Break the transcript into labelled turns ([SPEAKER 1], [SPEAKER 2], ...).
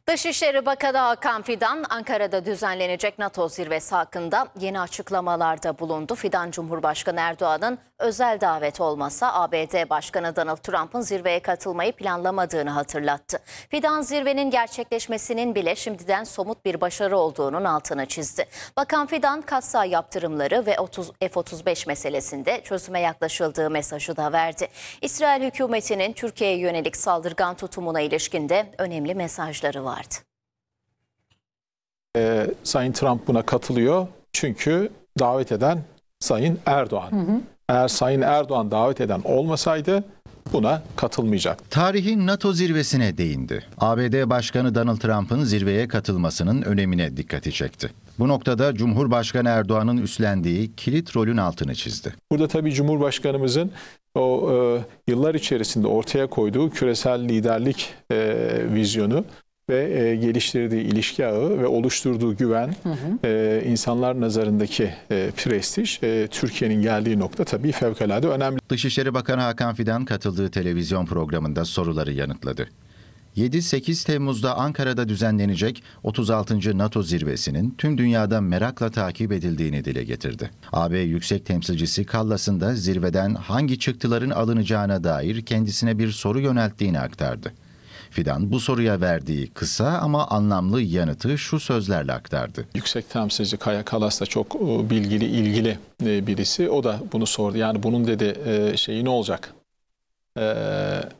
[SPEAKER 1] Dışişleri Bakanı Hakan Fidan, Ankara'da düzenlenecek NATO zirvesi hakkında yeni açıklamalarda bulundu. Fidan, Cumhurbaşkanı Erdoğan'ın özel davet olmasa ABD Başkanı Donald Trump'ın zirveye katılmayı planlamadığını hatırlattı. Fidan, zirvenin gerçekleşmesinin bile şimdiden somut bir başarı olduğunun altını çizdi. Bakan Fidan, katsayı yaptırımları ve F-35 meselesinde çözüme yaklaşıldığı mesajı da verdi. İsrail hükümetinin Türkiye'ye yönelik saldırgan tutumuna ilişkin de önemli mesajları vardı.
[SPEAKER 2] Sayın Trump buna katılıyor çünkü davet eden Sayın Erdoğan. Eğer Sayın Erdoğan davet eden olmasaydı buna katılmayacak.
[SPEAKER 3] Tarihin NATO zirvesine değindi. ABD Başkanı Donald Trump'ın zirveye katılmasının önemine dikkati çekti. Bu noktada Cumhurbaşkanı Erdoğan'ın üstlendiği kilit rolün altını çizdi.
[SPEAKER 2] Burada tabii Cumhurbaşkanımızın yıllar içerisinde ortaya koyduğu küresel liderlik vizyonu ve geliştirdiği ilişki ağı ve oluşturduğu güven, insanlar nazarındaki prestij, Türkiye'nin geldiği nokta tabii fevkalade önemli.
[SPEAKER 3] Dışişleri Bakanı Hakan Fidan katıldığı televizyon programında soruları yanıtladı. 7-8 Temmuz'da Ankara'da düzenlenecek 36. NATO zirvesinin tüm dünyada merakla takip edildiğini dile getirdi. AB Yüksek Temsilcisi Kallas'ın da zirveden hangi çıktıların alınacağına dair kendisine bir soru yönelttiğini aktardı. Fidan bu soruya verdiği kısa ama anlamlı yanıtı şu sözlerle aktardı.
[SPEAKER 2] Yüksek Temsilci Kaja Kallas da çok bilgili, ilgili birisi. O da bunu sordu. Yani bunun dedi şeyi ne olacak?